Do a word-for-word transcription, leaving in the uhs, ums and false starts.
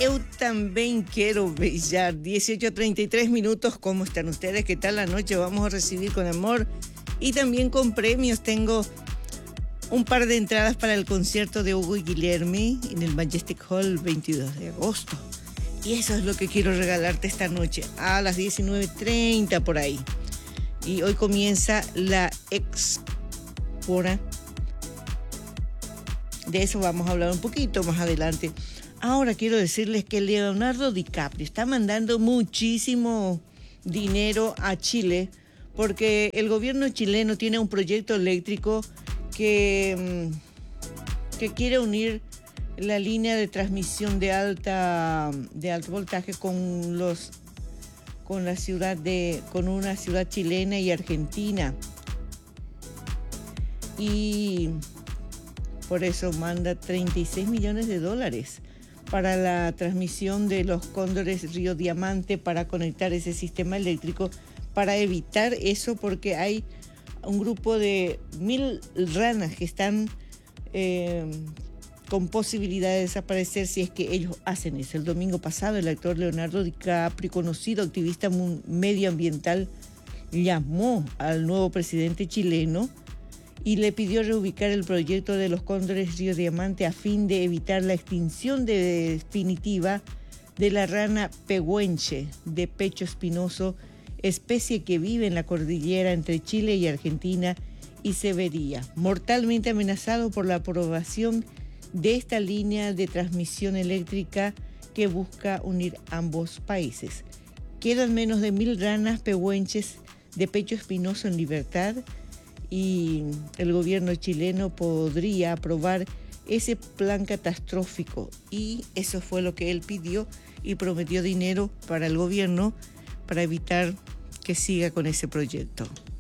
Eu también quiero brillar. dieciocho treinta y tres minutos. ¿Cómo están ustedes? ¿Qué tal la noche? Vamos a recibir con amor y también con premios. Tengo un par de entradas para el concierto de Hugo y Guilherme en el Majestic Hall veintidós de agosto. Y eso es lo que quiero regalarte esta noche a las diecinueve treinta por ahí. Y hoy comienza la Expora. De eso vamos a hablar un poquito más adelante. Ahora quiero decirles que Leonardo DiCaprio está mandando muchísimo dinero a Chile porque el gobierno chileno tiene un proyecto eléctrico que, que quiere unir la línea de transmisión de alta de alto voltaje con los con la ciudad de con una ciudad chilena y argentina. Y por eso manda treinta y seis millones de dólares para la transmisión de los cóndores Río Diamante para conectar ese sistema eléctrico, para evitar eso, porque hay un grupo de mil ranas que están eh, con posibilidad de desaparecer si es que ellos hacen eso. El domingo pasado el actor Leonardo DiCaprio, conocido activista medioambiental, llamó al nuevo presidente chileno y le pidió reubicar el proyecto de los cóndores Río Diamante a fin de evitar la extinción de definitiva de la rana pehuenche de pecho espinoso, especie que vive en la cordillera entre Chile y Argentina y se vería mortalmente amenazado por la aprobación de esta línea de transmisión eléctrica que busca unir ambos países. Quedan menos de mil ranas pehuenches de pecho espinoso en libertad y el gobierno chileno podría aprobar ese plan catastrófico, y eso fue lo que él pidió y prometió dinero para el gobierno para evitar que siga con ese proyecto.